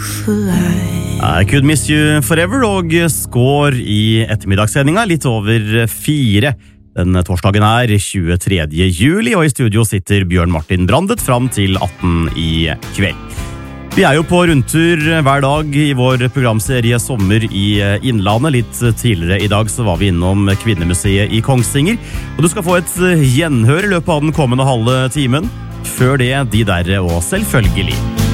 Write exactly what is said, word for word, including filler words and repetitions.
I Could Miss You Forever og score i ettermiddagssendinga litt over fire. Den torsdagen er tjuetredje juli, og i studio sitter Bjørn Martin Brandet fram til atten i kveld. Vi er jo på rundtur hver dag i vår programserie Sommer i Innlandet. Litt tidligere i dag så var vi innom Kvinnemuseet i Kongsvinger, og du skal få et gjenhør i løpet av den kommende halve timen. Før det, de der og selvfølgelig.